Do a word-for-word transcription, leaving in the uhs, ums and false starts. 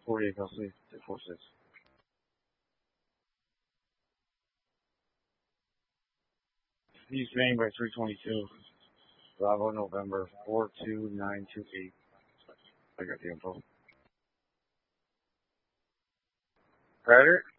forty-eight Kelsey, two four six. East Main by three twenty-two. Bravo November four two nine two eight. I got the info. Predator?